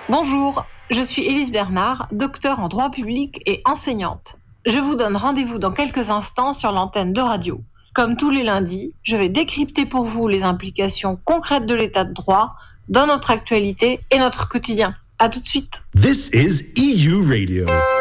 Bonjour, je suis Élise Bernard, docteure en droit public et enseignante. Je vous donne rendez-vous dans quelques instants sur l'antenne de radio. Comme tous les lundis, je vais décrypter pour vous les implications concrètes de l'état de droit dans notre actualité et notre quotidien. À tout de suite. This is EU Radio.